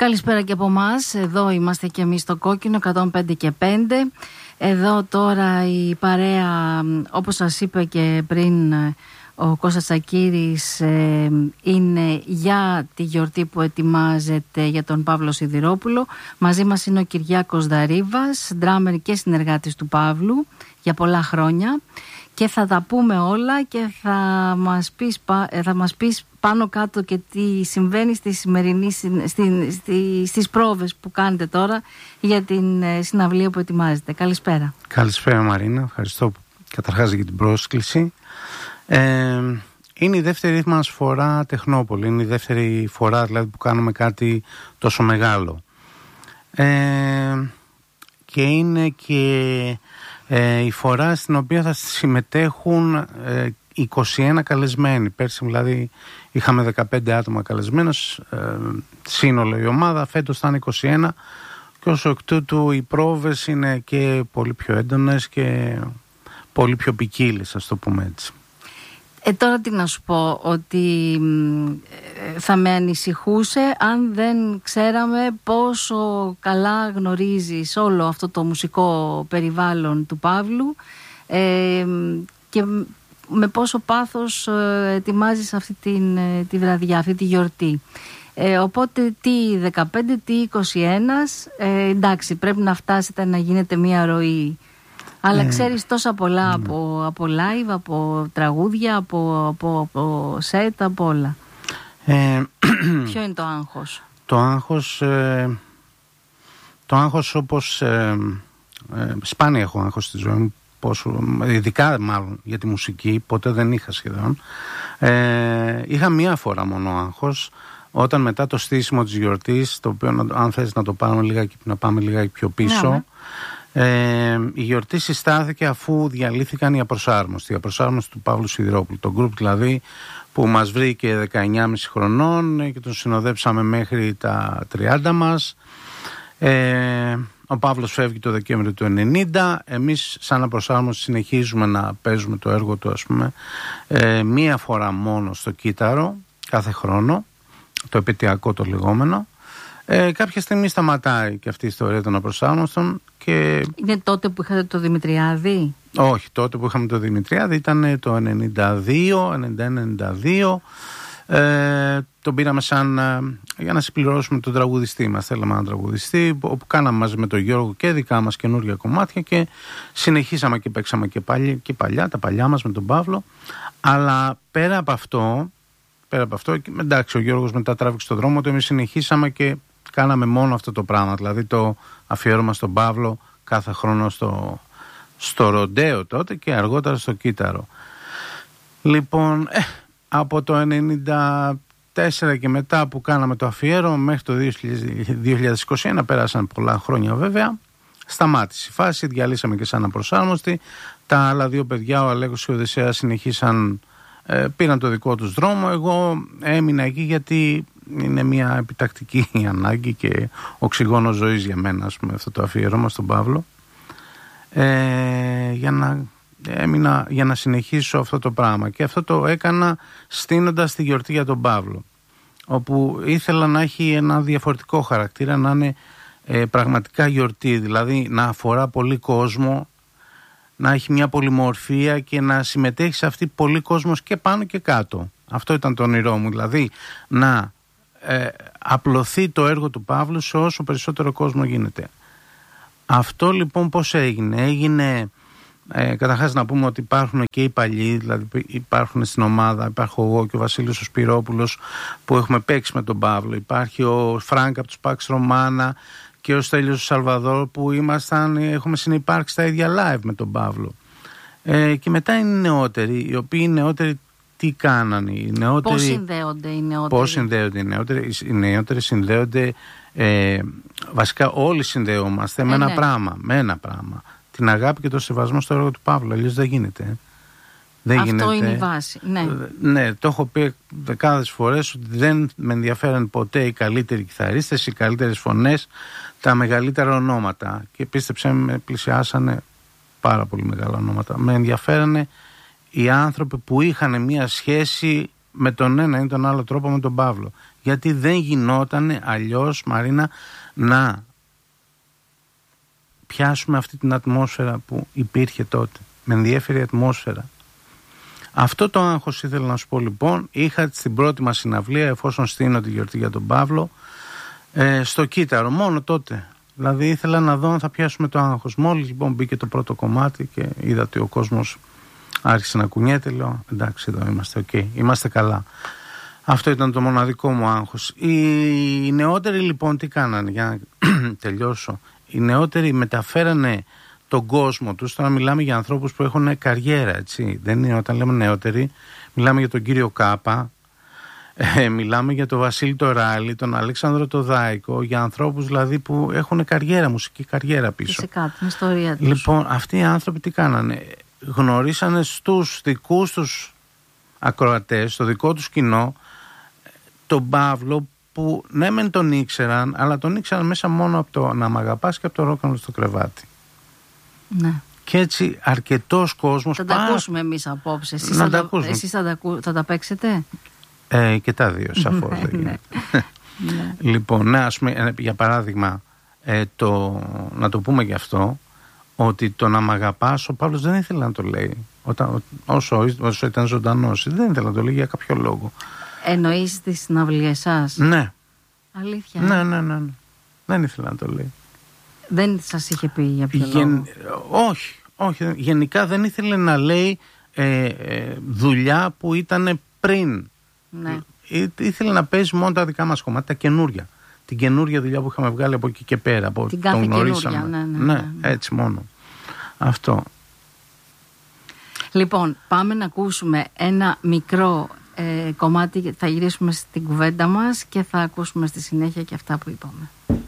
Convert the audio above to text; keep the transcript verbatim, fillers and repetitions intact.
Καλησπέρα και από εμάς. Εδώ είμαστε και εμείς στο Κόκκινο εκατόν πέντε και πέντε. Εδώ τώρα η παρέα, όπως σας είπε και πριν ο Κώστας Τσακίρης, ε, είναι για τη γιορτή που ετοιμάζεται για τον Παύλο Σιδηρόπουλο. Μαζί μας είναι ο Κυριάκος Δαρίβας, ντράμερ και συνεργάτης του Παύλου για πολλά χρόνια, και θα τα πούμε όλα και θα μας πεις, θα μας πεις πάνω κάτω και τι συμβαίνει στη σημερινή, στη, στη, στις πρόβες που κάνετε τώρα για την συναυλία που ετοιμάζετε. Καλησπέρα. Καλησπέρα Μαρίνα, ευχαριστώ καταρχάς για την πρόσκληση. Ε, είναι η δεύτερη μας φορά Τεχνόπολη, είναι η δεύτερη φορά δηλαδή που κάνουμε κάτι τόσο μεγάλο. Ε, και είναι και ε, η φορά στην οποία θα συμμετέχουν ε, είκοσι ένα καλεσμένοι. Πέρσι δηλαδή είχαμε δεκαπέντε άτομα καλεσμένους, ε, σύνολο η ομάδα, φέτος θα είναι είκοσι ένα, και όσο εκ τούτου οι πρόβες είναι και πολύ πιο έντονες και πολύ πιο ποικίλες, ας το πούμε έτσι. Ε, τώρα τι να σου πω, ότι ε, θα με ανησυχούσε αν δεν ξέραμε πόσο καλά γνωρίζεις όλο αυτό το μουσικό περιβάλλον του Παύλου ε, και με πόσο πάθος ε, ετοιμάζεις αυτή την, ε, τη βραδιά, αυτή τη γιορτή. Ε, οπότε τι δεκαπέντε, τι είκοσι ένα, ε, εντάξει, πρέπει να φτάσετε να γίνεται μια ροή. Αλλά ε, ξέρεις τόσα πολλά ε, από, από live, από τραγούδια, από, από, από set, από όλα. Ε, Ποιο είναι το άγχος? Το άγχος, ε, το άγχος όπως ε, ε, σπάνια έχω άγχος στη ζωή μου, πόσο, ειδικά μάλλον για τη μουσική, ποτέ δεν είχα σχεδόν. Ε, είχα μία φορά μόνο άγχος, όταν μετά το στήσιμο της γιορτής, το οποίο αν θες να το πάμε λιγάκι, να πάμε λιγάκι πιο πίσω, ναι, Ε, η γιορτή συστάθηκε αφού διαλύθηκαν οι απροσάρμοστοι, οι απροσάρμοστοι του Παύλου Σιδηρόπουλου, το γκρουπ δηλαδή που μας βρήκε δεκαεννιά και μισή χρονών και τον συνοδέψαμε μέχρι τα τριάντα μας. ε, ο Παύλος φεύγει το Δεκέμβριο του ενενήντα, εμείς σαν απροσάρμοστοι συνεχίζουμε να παίζουμε το έργο του, ας πούμε, ε, μία φορά μόνο στο κύτταρο κάθε χρόνο, το επαιτειακό το λεγόμενο. Ε, κάποια στιγμή σταματάει και αυτή η ιστορία των απροσάρμοστων. Και... Είναι τότε που είχατε το Δημητριάδη? Όχι, τότε που είχαμε το Δημητριάδη ήταν το ενενήντα δύο, ενενήντα ένα ενενήντα δύο. Ε, τον πήραμε σαν για να συμπληρώσουμε τον τραγουδιστή μας. Θέλαμε έναν τραγουδιστή, όπου κάναμε μαζί με τον Γιώργο και δικά μας καινούργια κομμάτια και συνεχίσαμε και παίξαμε και, παλιά, και παλιά, τα παλιά μας με τον Παύλο. Αλλά πέρα από αυτό, πέρα από αυτό, εντάξει, ο Γιώργος μετά τράβηξε τον δρόμο του, εμείς συνεχίσαμε και κάναμε μόνο αυτό το πράγμα, δηλαδή το αφιέρωμα στον Παύλο κάθε χρόνο στο, στο Ροντέο τότε και αργότερα στο Κύτταρο. Λοιπόν, ε, από το ενενήντα τέσσερα και μετά που κάναμε το αφιέρωμα μέχρι το δύο χιλιάδες είκοσι ένα, πέρασαν πολλά χρόνια βέβαια, σταμάτησε η φάση, διαλύσαμε και σαν απροσάρμοστη. Τα άλλα δύο παιδιά, ο Αλέκος και ο Οδυσσέας, συνεχίσαν, ε, πήραν το δικό τους δρόμο. Εγώ έμεινα εκεί γιατί είναι μια επιτακτική ανάγκη και οξυγόνο ζωής για μένα, ας πούμε, αυτό το αφιέρωμα στον Παύλο, ε, για να έμεινα, για να συνεχίσω αυτό το πράγμα, και αυτό το έκανα στείνοντας τη γιορτή για τον Παύλο, όπου ήθελα να έχει ένα διαφορετικό χαρακτήρα, να είναι ε, πραγματικά γιορτή, δηλαδή να αφορά πολύ κόσμο, να έχει μια πολυμορφία και να συμμετέχει σε αυτή πολύ κόσμος και πάνω και κάτω. Αυτό ήταν το όνειρό μου, δηλαδή να Ε, απλωθεί το έργο του Παύλου σε όσο περισσότερο κόσμο γίνεται. Αυτό λοιπόν πώς έγινε? Έγινε ε, καταρχάς να πούμε ότι υπάρχουν και οι παλιοί, δηλαδή υπάρχουν στην ομάδα, υπάρχω εγώ και ο Βασίλης ο Σπυρόπουλος που έχουμε παίξει με τον Παύλο, υπάρχει ο Φρανκ από τους Παξ Ρωμάνα και ο Στέλιος ο Σαλβαδόρ που ήμασταν, έχουμε συνυπάρξει στα ίδια live με τον Παύλο. Ε, και μετά είναι οι νεότεροι, οι οποίοι οι νεότεροι τι κάνανε οι νεότεροι, πώς συνδέονται οι νεότεροι? Πώς συνδέονται οι νεότεροι? Οι νεότεροι συνδέονται, ε, βασικά όλοι συνδεόμαστε ε, με ένα ναι. πράγμα, με ένα πράγμα. Την αγάπη και το σεβασμό στο έργο του Παύλου, αλλιώς δεν γίνεται. Δεν Αυτό γίνεται. είναι η βάση. Ναι. ναι, το έχω πει δεκάδες φορές ότι δεν με ενδιαφέραν ποτέ οι καλύτεροι κιθαρίστες, οι καλύτερες φωνές, τα μεγαλύτερα ονόματα. Και πίστεψε με, πλησιάσανε πάρα πολύ μεγάλα ονόματα. Με ενδιαφέρανε οι άνθρωποι που είχαν μια σχέση με τον ένα ή τον άλλο τρόπο με τον Παύλο. Γιατί δεν γινόταν αλλιώς, Μαρίνα, να πιάσουμε αυτή την ατμόσφαιρα που υπήρχε τότε. Με ενδιέφερε η ατμόσφαιρα. Αυτό το άγχος ήθελα να σου πω λοιπόν. Είχα στην πρώτη μας συναυλία, εφόσον στείνω τη γιορτή για τον Παύλο, ε, στο Κύτταρο, μόνο τότε. Δηλαδή ήθελα να δω αν θα πιάσουμε το άγχος. Μόλις λοιπόν μπήκε το πρώτο κομμάτι και είδα ότι ο κόσμος άρχισε να κουνιέται, λέω εντάξει, εδώ είμαστε, οκ, okay, είμαστε καλά. Αυτό ήταν το μοναδικό μου άγχος. Οι νεότεροι λοιπόν τι κάνανε, για να τελειώσω. Οι νεότεροι μεταφέρανε τον κόσμο τους. Τώρα μιλάμε για ανθρώπους που έχουν καριέρα, έτσι. Δεν είναι, όταν λέμε νεότεροι, μιλάμε για τον κύριο Κάπα, ε, μιλάμε για τον Βασίλη το Ράλι, τον Αλέξανδρο το Δάικο, για ανθρώπους δηλαδή που έχουν καριέρα, μουσική καριέρα πίσω. Φυσικά, την ιστορία τους. Λοιπόν, αυτοί οι άνθρωποι τι κάνανε? Γνωρίσανε στους δικούς τους ακροατές, στο δικό τους κοινό, τον Παύλο, που ναι μεν τον ήξεραν, αλλά τον ήξεραν μέσα μόνο από το «Να μ' αγαπάς» και από το «Ρόκανο στο κρεβάτι». Ναι. Και έτσι αρκετός κόσμος. Θα τα πά... ακούσουμε εμείς απόψε. Εσείς, να θα, τα τα... ακούσουμε. Εσείς θα, τα... θα τα παίξετε? Ε, και τα δύο, σαφώς. ναι. Λοιπόν, ναι, ας πούμε, για παράδειγμα, ε, το... να το πούμε γι' αυτό, ότι το «Να μ' αγαπάς» ο Παύλος δεν ήθελε να το λέει. Όταν, όσο, όσο ήταν ζωντανός, δεν ήθελε να το λέει για κάποιο λόγο. Εννοείς τις συναυλίες σας? Ναι. Αλήθεια? Ναι, ναι, ναι, ναι. Δεν ήθελε να το λέει. Δεν σας είχε πει για ποιο Γεν... λόγο? Όχι, όχι. Γενικά δεν ήθελε να λέει ε, ε, δουλειά που ήταν πριν. Ναι. Ή, ήθελε να παίζει μόνο τα δικά μας κομμάτια, τα καινούρια. Την καινούρια δουλειά που είχαμε βγάλει από εκεί και πέρα. Από την κάθε καινούρια, ναι, ναι, ναι, ναι, έτσι μόνο. Αυτό. Λοιπόν, πάμε να ακούσουμε ένα μικρό ε, κομμάτι, θα γυρίσουμε στην κουβέντα μας και θα ακούσουμε στη συνέχεια και αυτά που είπαμε.